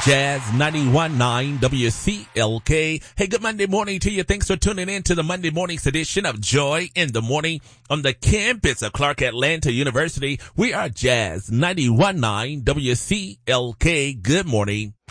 Jazz 91.9 WCLK. Hey, good Monday morning to you. Thanks for tuning in to the Monday morning's edition of Joy in the Morning on the campus of Clark Atlanta University. We are Jazz 91.9 WCLK. Good morning.